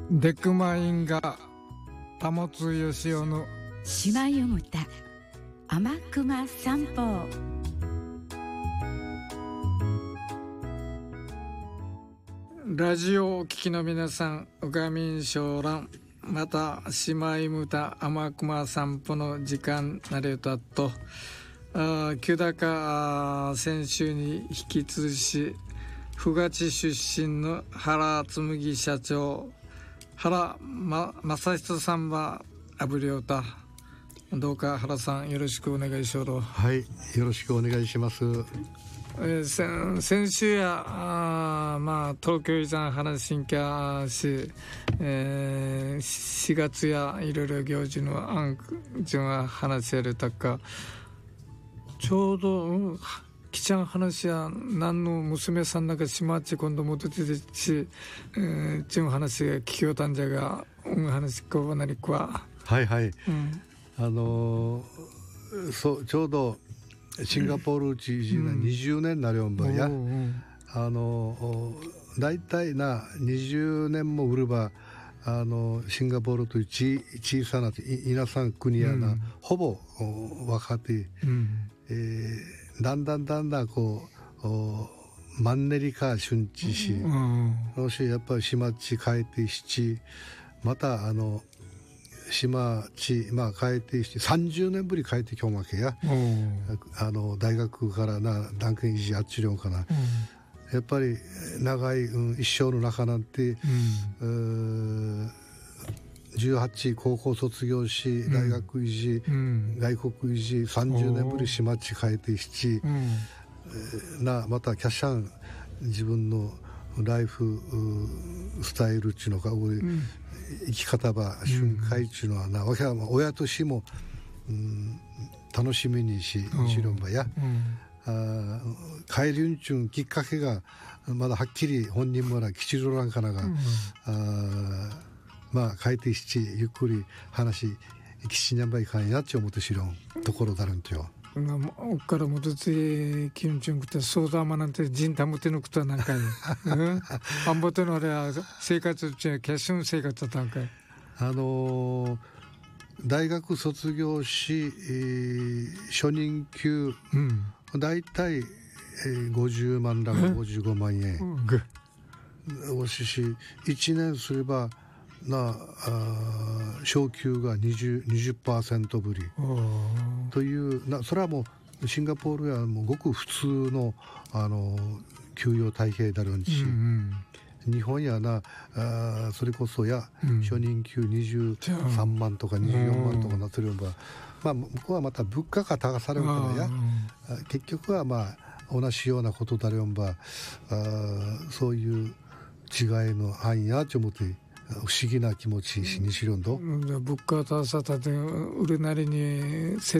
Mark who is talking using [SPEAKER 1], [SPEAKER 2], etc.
[SPEAKER 1] デクマインが保つよしおの
[SPEAKER 2] 島読むた天熊散歩。
[SPEAKER 1] ラジオをお聞きの皆さん、うがみんしょうらん、また島いむた天熊散歩の時間なれたと、久高先週に引き続し、富樫出身の原紬社長、原正人さんはあぶりょうた。どうか原さんよろしくお願いしよう。
[SPEAKER 3] はい、よろしくお願いします。
[SPEAKER 1] 先週や東京遺産話しんきゃし、4月やいろいろ行事の案順は話せるたか、ちょうど、きちゃん話や何の娘さんなんかしまっち今度戻っててち、ちん話が聞きよったんじゃが、話こうなりこは。
[SPEAKER 3] はいはい。そうちょうどシンガポール知事が20年なりょんばや、だいたいな20年も売ればシンガポールという小さな稲さん国やな、ほぼ若手、だんだんこうマンネリ化春地し、そしてやっぱり島地変えてし、また島地変えてして30年ぶり変えてきょうわけや、大学からな段階維持あっちりょんかな、やっぱり長い、一生の中なんて、18高校卒業し大学維持、外国維持30年ぶり島地変えてし、またキャッシャン自分のライフスタイルっていうのか、生き方ば瞬間っていうのはな、親としても、楽しみにしろんばや、帰りんちゅんきっかけがまだはっきり本人もらきちろらんかなが、帰ってしゆっくり話きちにゃんばいかんやっち思ってしろんところだるんとよ。
[SPEAKER 1] おっから戻ってキムチュンクって相談まなんて人たむてぬくとなんかい、あんぼてのあれは生活中決勝生活だったんかい。
[SPEAKER 3] 大学卒業し、初任給、だいたい50万らが55万円、おし1年すれば昇給が 20% ぶりというそれはもうシンガポールはもうごく普通の給与体系だろうし、日本やそれこそや、初任給23万とか24万とかなってるんば、向こうはまた物価が高されるからや、結局は同じようなことだろんば、そういう違いの範囲やと思って不思議な気持ちしにしろんど。
[SPEAKER 1] 物価高さたて売るなりに